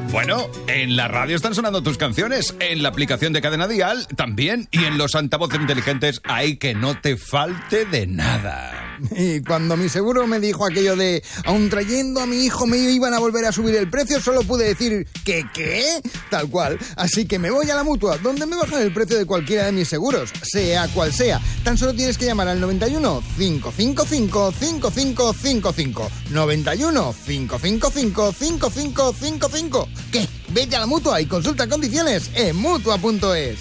Bueno, en la radio están sonando tus canciones, en la aplicación de Cadena Dial también, y en los altavoces inteligentes hay que no te falte de nada. Y cuando mi seguro me dijo aquello de aun trayendo a mi hijo me iban a volver a subir el precio, solo pude decir ¿qué? Tal cual. Así que me voy a la Mutua, donde me bajan el precio de cualquiera de mis seguros, sea cual sea. Tan solo tienes que llamar al 91 555 5555. 91 555 5555. ¿Qué? Vete a la Mutua y consulta condiciones en Mutua.es.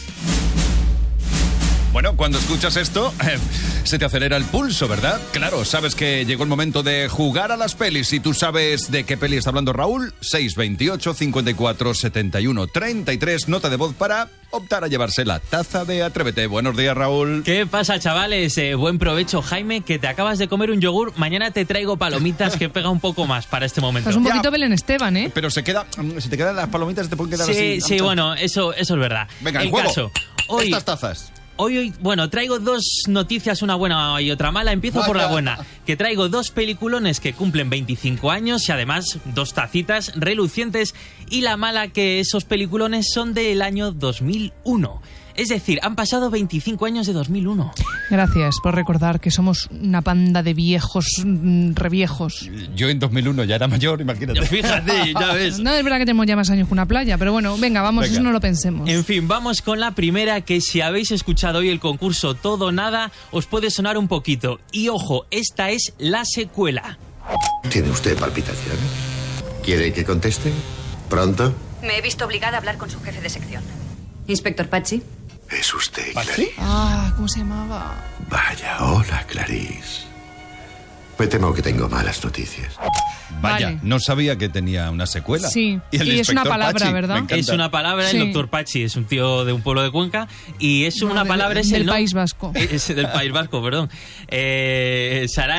Bueno, cuando escuchas esto, se te acelera el pulso, ¿verdad? Claro, sabes que llegó el momento de jugar a las pelis. Y tú sabes de qué peli está hablando Raúl. 628 54 71 33. Nota de voz para optar a llevarse la taza de Atrévete. Buenos días, Raúl. ¿Qué pasa, chavales? Buen provecho, Jaime, que te acabas de comer un yogur. Mañana te traigo palomitas que pega un poco más para este momento. Estás un poquito Belén Esteban, ¿eh? Pero si te quedan las palomitas, te pueden quedar así. Sí, bueno, eso es verdad. Venga, el juego. caso, hoy, estas tazas. Hoy, bueno, traigo dos noticias, una buena y otra mala. Empiezo por la buena, que traigo dos peliculones que cumplen 25 años y además dos tacitas relucientes. Y la mala, que esos peliculones son del año 2001. Es decir, han pasado 25 años de 2001. Gracias por recordar que somos una panda de viejos, reviejos. Yo en 2001 ya era mayor, imagínate. Fíjate, ya ves. No, es verdad que tenemos ya más años que una playa, pero bueno, venga, eso no lo pensemos. En fin, vamos con la primera, que si habéis escuchado hoy el concurso Todo o Nada, os puede sonar un poquito. Y ojo, esta es la secuela. ¿Tiene usted palpitaciones? ¿Quiere que conteste? ¿Pronto? Me he visto obligada a hablar con su jefe de sección. Inspector Pachi. ¿Es usted Clarice? ¿Cómo se llamaba? Vaya, hola, Clarice. Me temo que tengo malas noticias. Vaya, Vale. No sabía que tenía una secuela. Sí, y es una inspector palabra, Pachi, ¿verdad? me encanta. Es una palabra, Sí. el doctor Pachi es un tío de un pueblo de Cuenca y es una palabra... Del País Vasco. Es del País Vasco, perdón. Saray